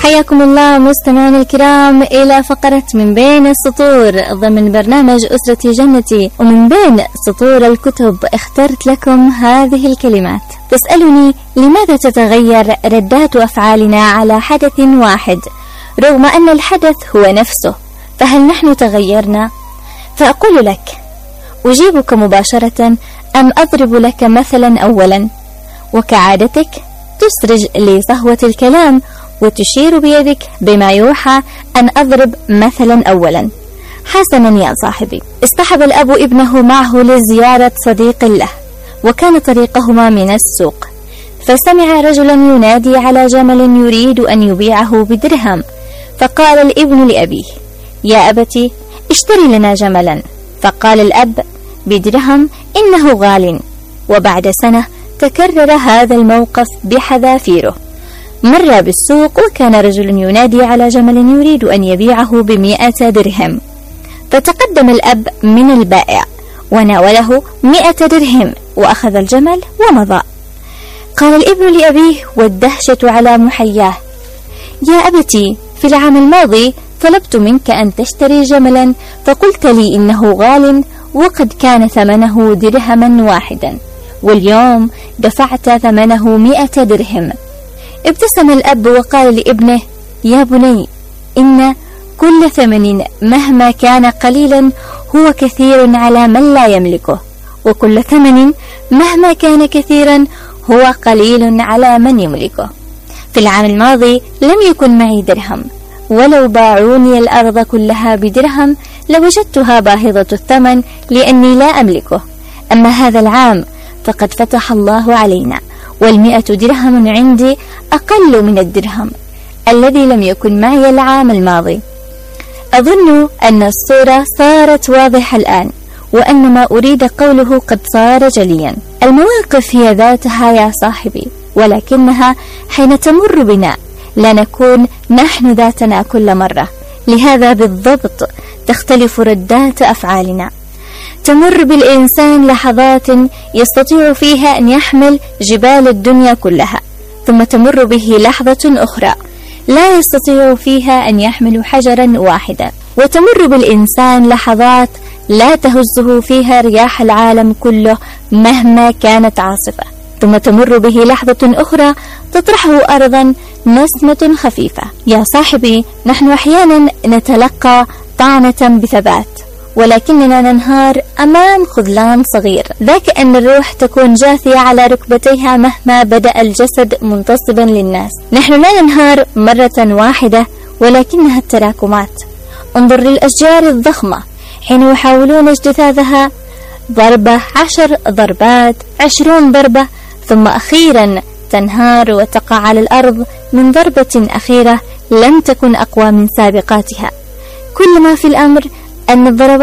حياكم الله مستمعينا الكرام إلى فقرة من بين السطور ضمن برنامج أسرتي جنتي. ومن بين سطور الكتب اخترت لكم هذه الكلمات. تسألني لماذا تتغير ردات أفعالنا على حدث واحد رغم أن الحدث هو نفسه، فهل نحن تغيرنا؟ فأقول لك، أجيبك مباشرة أم أضرب لك مثلا أولا؟ وكعادتك تسرج لي صهوة الكلام وتشير بيدك بما يوحى أن أضرب مثلا أولا. حسنا يا صاحبي. اصطحب الأب ابنه معه لزيارة صديق له، وكان طريقهما من السوق، فسمع رجلا ينادي على جمل يريد أن يبيعه بدرهم، فقال الابن لأبيه: يا أبتي اشتري لنا جملا. فقال الأب: بدرهم إنه غال. وبعد سنة تكرر هذا الموقف بحذافيره. مر بالسوق وكان رجل ينادي على جمل يريد أن يبيعه ب100 درهم، فتقدم الأب من البائع وناوله 100 درهم وأخذ الجمل ومضى. قال الابن لأبيه والدهشة على محياه: يا أبتي، في العام الماضي طلبت منك أن تشتري جملا فقلت لي إنه غال وقد كان ثمنه درهما واحدا، واليوم دفعت ثمنه 100 درهم. ابتسم الأب وقال لابنه: يا بني، إن كل ثمن مهما كان قليلا هو كثير على من لا يملكه، وكل ثمن مهما كان كثيرا هو قليل على من يملكه. في العام الماضي لم يكن معي درهم، ولو باعوني الأرض كلها بدرهم لوجدتها باهظة الثمن لأني لا أملكه. أما هذا العام فقد فتح الله علينا، وال100 درهم عندي أقل من الدرهم الذي لم يكن معي العام الماضي. أظن أن الصورة صارت واضحة الآن، وأن ما أريد قوله قد صار جليا. المواقف هي ذاتها يا صاحبي، ولكنها حين تمر بنا لا نكون نحن ذاتنا كل مرة، لهذا بالضبط تختلف ردات أفعالنا. تمر بالإنسان لحظات يستطيع فيها أن يحمل جبال الدنيا كلها، ثم تمر به لحظة أخرى لا يستطيع فيها أن يحمل حجرا واحدا، وتمر بالإنسان لحظات لا تهزه فيها رياح العالم كله مهما كانت عاصفة، ثم تمر به لحظة أخرى تطرحه أرضا نسمة خفيفة. يا صاحبي، نحن أحيانا نتلقى طعنة بثبات، ولكننا ننهار أمام خذلان صغير، ذاك أن الروح تكون جاثية على ركبتيها مهما بدأ الجسد منتصبا للناس. نحن لا ننهار مرة واحدة، ولكنها التراكمات. انظر للأشجار الضخمة حين يحاولون اجتثاثها، ضربة، 10 ضربات، 20 ضربة، ثم أخيرا تنهار وتقع على الأرض من ضربة أخيرة لم تكن أقوى من سابقاتها. كل ما في الأمر أن الضربة